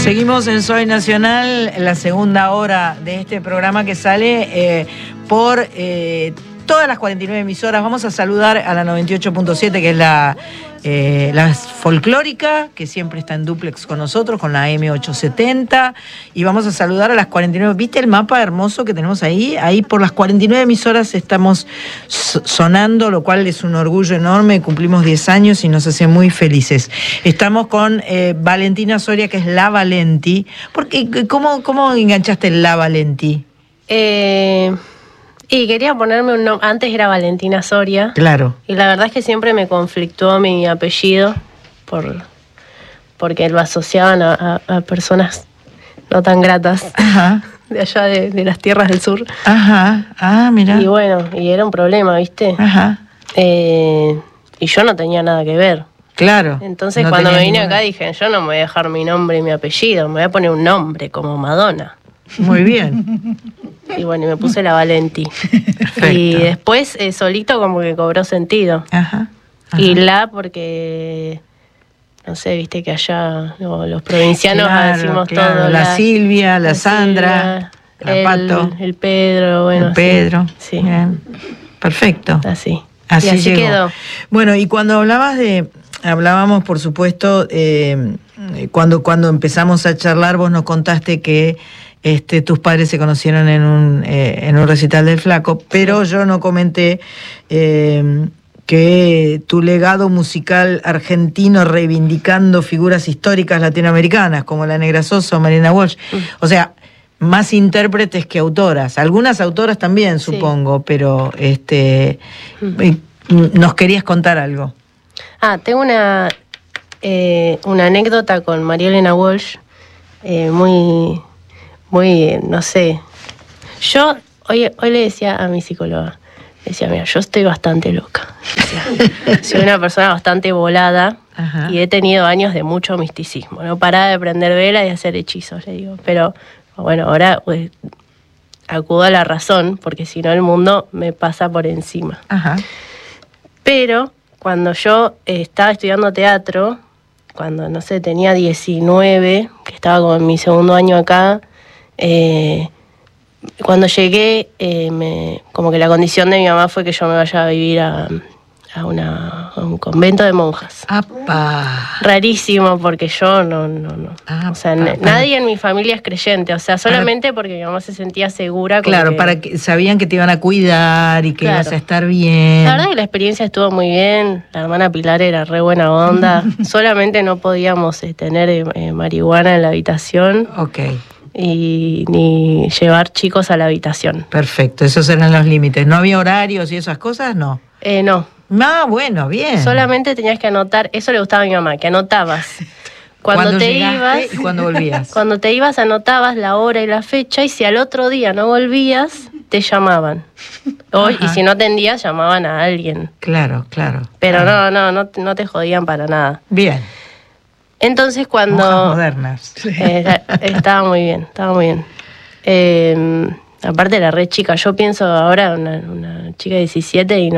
Seguimos en Soy Nacional, la segunda hora de este programa que sale por todas las 49 emisoras. Vamos a saludar a la 98.7, que es la folclórica, que siempre está en dúplex con nosotros, con la M870. Y vamos a saludar a las 49. ¿Viste el mapa hermoso que tenemos ahí? Ahí por las 49 emisoras estamos sonando, lo cual es un orgullo enorme. Cumplimos 10 años y nos hace muy felices. Estamos con Valentina Soria, que es La Valenti. ¿Cómo enganchaste el La Valenti? Y quería ponerme un nombre. Antes era Valentina Soria. Claro. Y la verdad es que siempre me conflictuó mi apellido porque lo asociaban a personas no tan gratas. Ajá. De allá de las tierras del sur. Ajá. Ah, mira. Y bueno, y era un problema, ¿viste? Ajá. Y yo no tenía nada que ver. Claro. Entonces cuando me vine acá dije, yo no me voy a dejar mi nombre y mi apellido, me voy a poner un nombre como Madonna. Muy bien. Y bueno, y me puse La Valenti. Perfecto. Y después solito como que cobró sentido. Ajá. Y porque, no sé, viste que allá los provincianos decimos todo. La Silvia, la Sandra, la Pato. El Pedro, bueno. El Pedro. Sí. Bien. Perfecto. Así. Así y así llegó. quedó. Bueno, y cuando hablábamos, por supuesto, cuando empezamos a charlar, vos nos contaste que tus padres se conocieron en un recital del Flaco, pero yo no comenté que tu legado musical argentino reivindicando figuras históricas latinoamericanas como la Negra Sosa o Marina Walsh, o sea, más intérpretes que autoras, algunas autoras también, supongo, pero nos querías contar algo. Tengo una anécdota con María Elena Walsh, muy, no sé. Yo hoy le decía a mi psicóloga, decía, mira, yo estoy bastante loca. Decía, soy una persona bastante volada. Ajá. Y he tenido años de mucho misticismo. No paraba de prender velas y hacer hechizos, le digo. Pero bueno, ahora pues, acudo a la razón, porque si no el mundo me pasa por encima. Ajá. Pero cuando yo estaba estudiando teatro, cuando, no sé, tenía 19, que estaba como en mi segundo año acá, cuando llegué, como que la condición de mi mamá fue que yo me vaya a vivir a un convento de monjas. ¡Apa! Rarísimo, porque yo no. O sea, nadie en mi familia es creyente, o sea, solamente porque mi mamá se sentía segura. Claro, para que sabían que te iban a cuidar y que ibas a estar bien. La verdad que la experiencia estuvo muy bien, la hermana Pilar era re buena onda, solamente no podíamos tener marihuana en la habitación. Ok. Y ni llevar chicos a la habitación. Perfecto, esos eran los límites. ¿No había horarios y esas cosas? No. No. Ah, bueno, bien. Solamente tenías que anotar, eso le gustaba a mi mamá, que anotabas. Cuando te ibas y cuando volvías. Cuando te ibas anotabas la hora y la fecha, y si al otro día no volvías, te llamaban. Y si no atendías, llamaban a alguien. Claro. Pero no te jodían para nada. Bien. Entonces cuando... Monjas modernas. Estaba muy bien. Aparte era re chica. Yo pienso ahora una chica de 17 y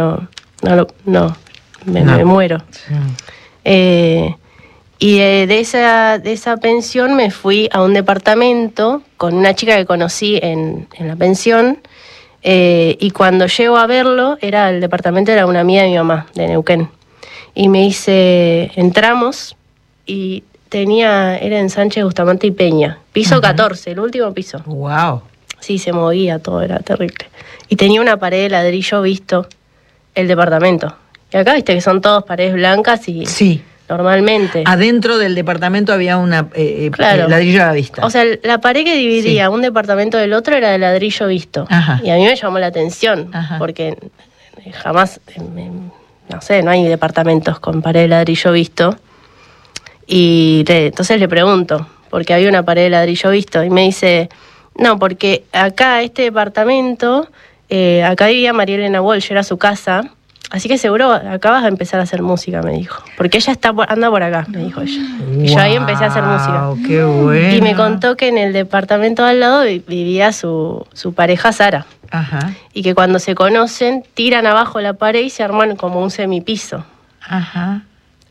me muero. Sí. Y de esa pensión me fui a un departamento con una chica que conocí en la pensión. Y cuando llego a verlo, el departamento era una amiga de mi mamá, de Neuquén. Y me dice, entramos... Y era en Sánchez, Bustamante y Peña. Piso 14, el último piso. ¡Wow! Sí, se movía todo, era terrible. Y tenía una pared de ladrillo visto, el departamento. Y acá, viste, que son todos paredes blancas y... Sí. Normalmente. Adentro del departamento había una claro. Ladrillo a la vista. O sea, la pared que dividía un departamento del otro era de ladrillo visto. Ajá. Y a mí me llamó la atención, porque jamás, no sé, no hay departamentos con pared de ladrillo visto. Y entonces le pregunto, porque había una pared de ladrillo visto, y me dice, no, porque acá, este departamento, acá vivía María Elena Walsh, era su casa, así que seguro acá vas a empezar a hacer música, me dijo. Porque ella anda por acá, me dijo ella. Y yo ahí empecé a hacer música. ¡Qué bueno! Y me contó que en el departamento de al lado vivía su pareja Sara. Ajá. Y que cuando se conocen, tiran abajo la pared y se arman como un semipiso. Ajá.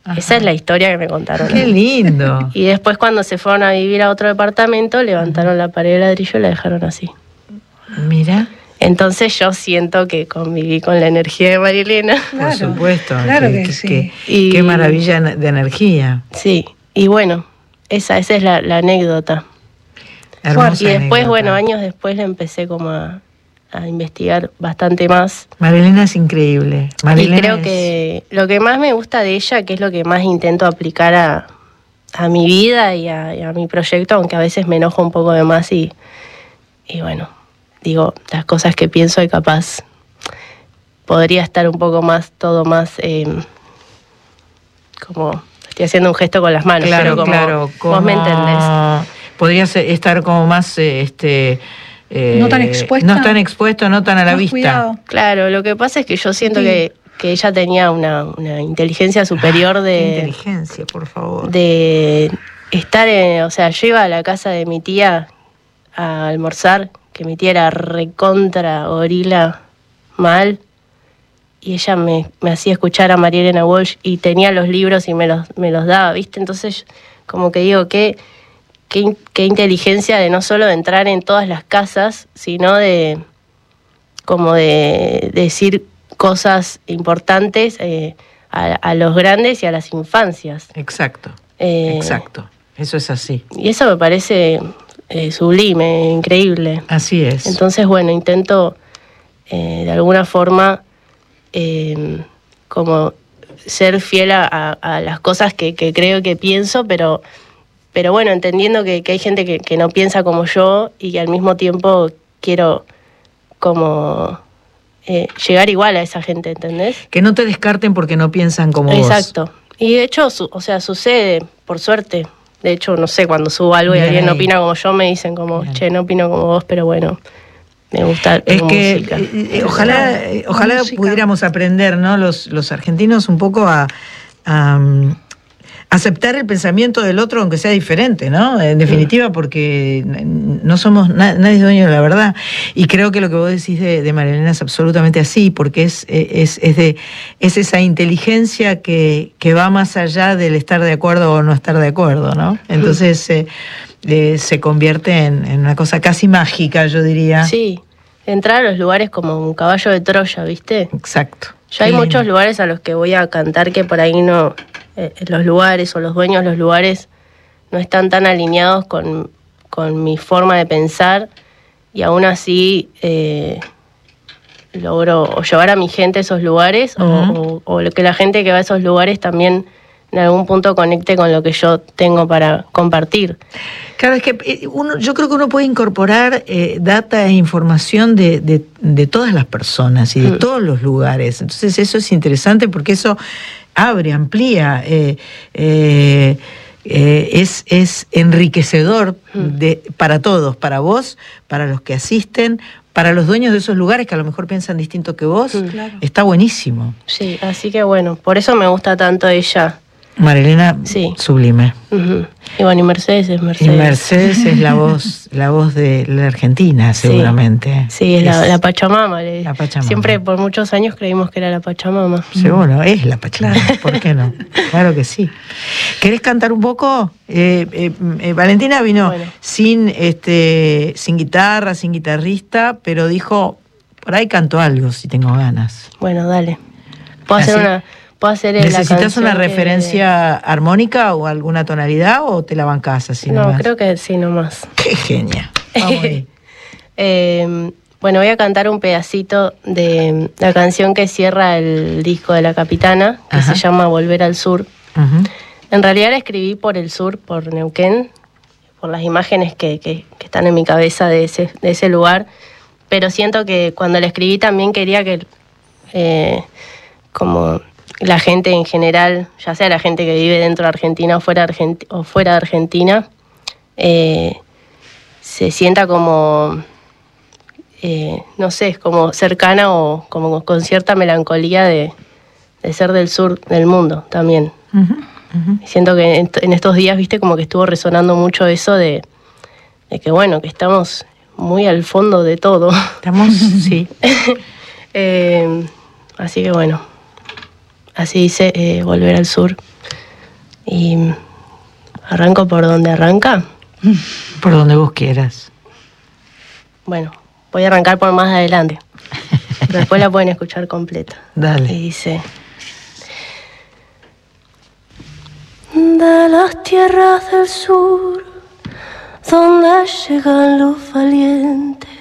Ajá. Esa es la historia que me contaron. ¡Qué lindo! Y después cuando se fueron a vivir a otro departamento, levantaron la pared de ladrillo y la dejaron así. Mira. Entonces yo siento que conviví con la energía de María Elena. Por supuesto. Claro que sí. Qué maravilla de energía. Sí, y bueno, esa es la anécdota. Hermosa Y después, anécdota. bueno, años después la empecé como a investigar bastante más. María Elena es increíble. María Y Elena creo que lo que más me gusta de ella, que es lo que más intento aplicar a mi vida y a mi proyecto, aunque a veces me enojo un poco de más y bueno, digo las cosas que pienso y capaz podría estar un poco más, todo más como, estoy haciendo un gesto con las manos, pero como vos me entendés. Podría estar como más... no tan expuesta. No tan expuesto, no tan a la Más vista. cuidado. Claro, lo que pasa es que yo siento que ella tenía una inteligencia superior Qué inteligencia, por favor. de estar o sea, yo iba a la casa de mi tía a almorzar, que mi tía era recontra gorila mal, y ella me hacía escuchar a María Elena Walsh y tenía los libros y me los daba, ¿viste? Entonces, como que digo, qué inteligencia de no solo de entrar en todas las casas, sino de como de decir cosas importantes a los grandes y a las infancias. Exacto, exacto. Eso es así. Y eso me parece sublime, increíble. Así es. Entonces, bueno, intento de alguna forma como ser fiel a las cosas que creo que pienso, pero bueno, entendiendo que hay gente que no piensa como yo y que al mismo tiempo quiero como llegar igual a esa gente, ¿entendés? Que no te descarten porque no piensan como vos. Exacto. Y de hecho, o sea, sucede, por suerte. De hecho, no sé, cuando subo algo y Bien alguien no ahí. opina como yo, me dicen como, Bien. che, no opino como vos, pero bueno, me gusta Es tu que música. ojalá música. pudiéramos aprender, ¿no? Los argentinos un poco a aceptar el pensamiento del otro, aunque sea diferente, ¿no? En definitiva, porque no somos, nadie es dueño de la verdad. Y creo que lo que vos decís de María Elena es absolutamente así, porque es esa inteligencia que va más allá del estar de acuerdo o no estar de acuerdo, ¿no? Entonces se convierte en una cosa casi mágica, yo diría. Sí, entrar a los lugares como un caballo de Troya, ¿viste? Exacto. Yo hay muchos lugares a los que voy a cantar que por ahí no, los lugares o los dueños de los lugares no están tan alineados con mi forma de pensar y aún así logro o llevar a mi gente a esos lugares o que la gente que va a esos lugares también en algún punto conecte con lo que yo tengo para compartir. Claro, es que yo creo que uno puede incorporar data e información de todas las personas y de todos los lugares. Entonces eso es interesante porque eso abre, amplía, es enriquecedor para todos, para vos, para los que asisten, para los dueños de esos lugares que a lo mejor piensan distinto que vos. Claro. Está buenísimo. Sí, así que bueno, por eso me gusta tanto ella. María Elena, Sí. sublime. Ujú. Y bueno, y Mercedes es Y Mercedes. Mercedes es la voz de la Argentina, seguramente. Sí, es la Pachamama. La Pachamama. Siempre por muchos años creímos que era la Pachamama. Seguro, es la Pachamama, ¿por qué no? Claro que sí. ¿Querés cantar un poco? Valentina vino Bueno. sin guitarra, sin guitarrista, pero dijo, por ahí canto algo si tengo ganas. Bueno, dale. ¿Puedo ¿Así? hacer la ¿Necesitas canción una que- referencia armónica o alguna tonalidad o te la bancás así No, nomás? creo que sí, nomás. ¡Qué genia! Vamos ahí. Bueno, voy a cantar un pedacito de la canción que cierra el disco de La Capitana, que Ajá. se llama Volver al Sur. Ujú. En realidad la escribí por el sur, por Neuquén, por las imágenes que están en mi cabeza de ese lugar, pero siento que cuando la escribí también quería que como la gente en general, ya sea la gente que vive dentro de Argentina o fuera de Argentina, se sienta como, no sé, como cercana o como con cierta melancolía de ser del sur del mundo también. Ujú, ujú. Siento que en estos días, viste, como que estuvo resonando mucho eso de que bueno, que estamos muy al fondo de todo. Estamos, sí. Así que bueno, así dice Volver al Sur. Y arranco por donde arranca. Por donde vos quieras. Bueno, voy a arrancar por más adelante. Después la pueden escuchar completa. Dale. Y dice: de las tierras del sur, donde llegan los valientes,